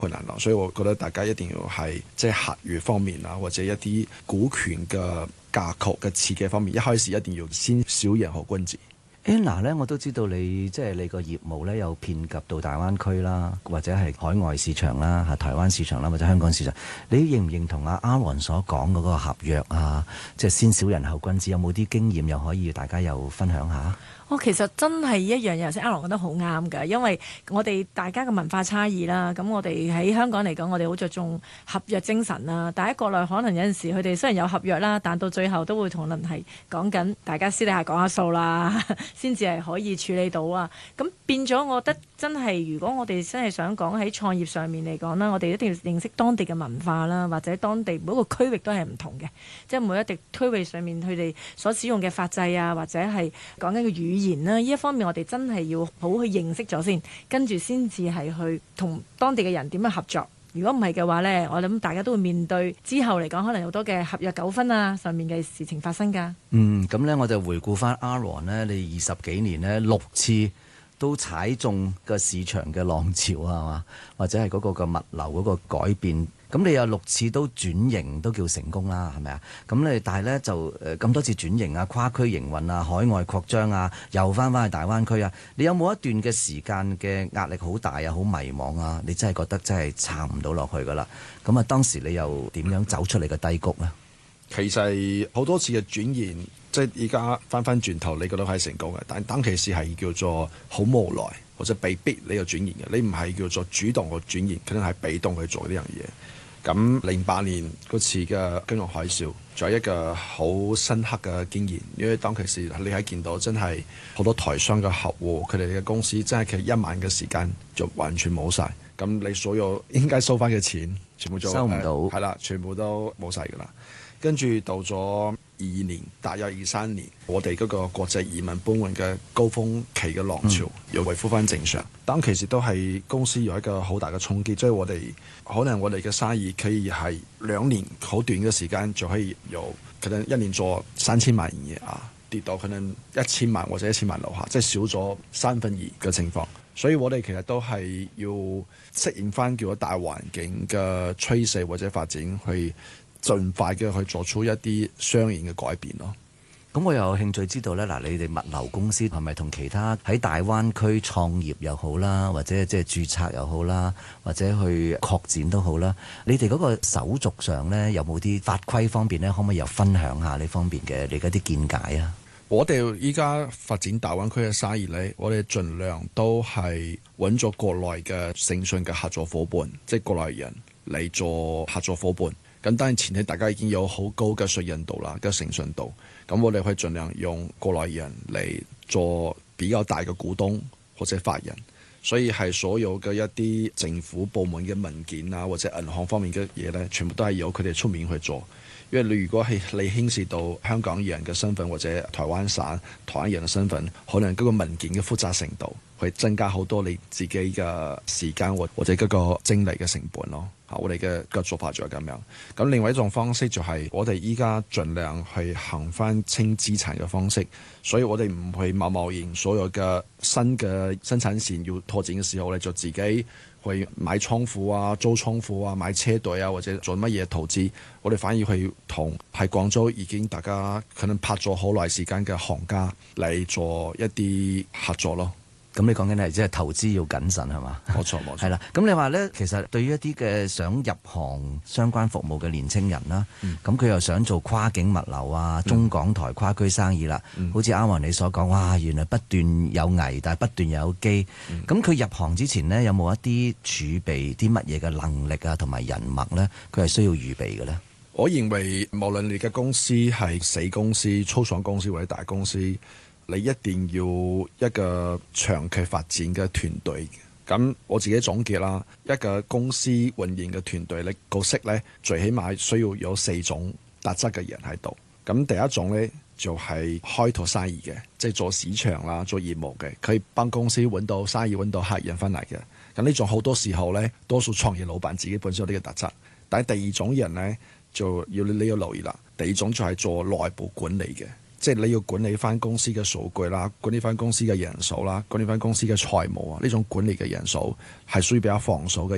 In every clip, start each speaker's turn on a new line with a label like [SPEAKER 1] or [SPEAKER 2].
[SPEAKER 1] 困難咯。所以我覺得大家一定要係即係客戶方面啊，或者一啲股權嘅架構嘅設計方面，一開始一定要先小人後君子。
[SPEAKER 2] Anna 咧，我都知道你即係你個業務咧，有遍及到大灣區啦，或者係海外市場啦、台灣市場啦，或者香港市場。你認唔認同阿 Aaron 所講嗰個合約啊？即係先小人後君子，有冇啲經驗又可以大家又分享下？
[SPEAKER 3] 其實真係一樣嘢，頭先阿龍講得好啱㗎，因為我哋大家嘅文化差異啦，咁我哋喺香港嚟講，我哋好着重合約精神啦，但喺國內可能有陣時佢哋雖然有合約啦，但到最後都會同人係講緊大家私底下講下數啦，先至係可以處理到啊。咁變咗，我覺得真係如果我哋真係想講喺創業上面嚟講啦，我哋一定要認識當地嘅文化啦，或者當地每一個區域都係唔同嘅，即係每一地區域上面佢哋所使用嘅法制啊，或者係講緊嘅語言啦，呢一方面我哋真係要好去認識咗先，跟住先至係去同當地嘅人點樣合作。如果唔係嘅話呢，我諗大家都會面對之後嚟講可能有好多嘅合約糾紛啊上面嘅事情發生㗎。
[SPEAKER 2] 咁呢，我就回顧翻 Aaron 呢，你20幾年呢6次都踩中個市場嘅浪潮啊嘛，或者係嗰個嘅物流嗰個改變。咁你有6次都轉型都叫成功啦，係咪啊？咁你但係咧就咁多次轉型啊、跨區營運啊、海外擴張啊，又翻去大灣區啊，你有冇一段嘅時間嘅壓力好大啊、好迷茫啊？你真係覺得真係撐唔到落去噶啦？咁啊，當時你又點樣走出嚟嘅低谷呢？
[SPEAKER 1] 其實好多次嘅轉型，即係而家翻轉頭，你覺得係成功嘅，但當其時係叫做好無奈或者被逼你個轉型嘅，你唔係叫做主動去轉型，可能係被動去做呢樣嘢。咁08年嗰次嘅金融海嘯，仲有一個好深刻嘅經驗，因為當其時你係見到真係好多台商嘅客戶，佢哋嘅公司真係其實1晚嘅時間就完全冇晒，咁你所有應該收翻嘅錢，全部就
[SPEAKER 2] 收唔到，
[SPEAKER 1] 係啦，全部都冇晒㗎啦。跟住到咗22年，大約23年，我哋嗰個國際移民搬運嘅高峰期嘅浪潮又恢復翻正常。當其時都係公司有一個好大嘅衝擊，即係我哋可能我哋嘅生意可以係2年好短嘅時間就可以由可能1年做3000萬營業啊，跌到可能1000萬或者1000萬樓下，即係少咗2/3嘅情況。所以我哋其實都係要適應翻叫做大環境嘅趨勢或者發展去。盡快嘅去做出一啲相應嘅改變咯。
[SPEAKER 2] 咁我又有興趣知道咧，嗱，你哋物流公司係咪同其他喺大灣區創業又好啦，或者即係註冊又好啦，或者去擴展都好啦？你哋嗰個手續上咧，有冇啲法規方面咧，可唔可以又分享下呢方面嘅你嗰啲見解啊？
[SPEAKER 1] 我哋依家發展大灣區嘅生意咧，我哋盡量都係揾咗國內嘅誠信嘅合作伙伴，即係國內人嚟做合作伙伴。咁當然前提大家已經有好高嘅信任度啦，嘅誠信度。咁我哋可以盡量用國內人嚟做比較大嘅股東或者法人，所以係所有嘅一啲政府部門嘅文件啊，或者銀行方面嘅嘢咧，全部都係由佢哋出面去做。因為你如果係你牽涉到香港人嘅身份或者台灣省台灣人嘅身份，可能嗰個文件嘅複雜程度會增加好多你自己嘅時間或者嗰個精力嘅成本咯。我哋嘅做法就係咁樣。咁另外一種方式就係我哋依家盡量去行翻清資產嘅方式，所以我哋唔去貿然所有嘅新嘅生產線要拓展嘅時候咧，就自己去買倉庫啊、租倉庫啊、買車隊啊，或者做乜嘢投資，我哋反而去同喺廣州已經大家可能拍咗好耐時間嘅行家嚟做一啲合作咯。
[SPEAKER 2] 咁你講緊係即係投資要謹慎係嘛？冇錯冇錯。係啦，咁你話咧，其實對於一啲嘅想入行相關服務嘅年青人啦，咁佢又想做跨境物流啊、中港台跨區生意啦，好似啱啱你所講，哇，原來不斷有危，但係不斷有機。咁佢入行之前呢，有冇一啲儲備啲乜嘢嘅能力啊，同埋人脈咧？佢係需要預備嘅咧？
[SPEAKER 1] 我認為無論你嘅公司係細公司、初創公司或者大公司，你一定要一個長期發展嘅團隊。咁我自己總結啦，一個公司運營嘅團隊咧，角色咧，最起碼需要有4種特質嘅人喺度。咁第一種咧就係開拓生意嘅，即係做市場啦、做業務嘅，佢幫公司揾到生意、揾到客人翻嚟嘅。咁呢種好多時候咧，多數創業老闆自己本身有呢個特質。但係第二種人咧，就要你要留意啦。第二種就係做內部管理嘅。即係你要管理翻公司嘅數據啦，管理翻公司嘅人手啦，管理翻公司嘅財務啊，呢種管理嘅人手係屬於比較防守嘅人，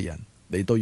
[SPEAKER 1] 你都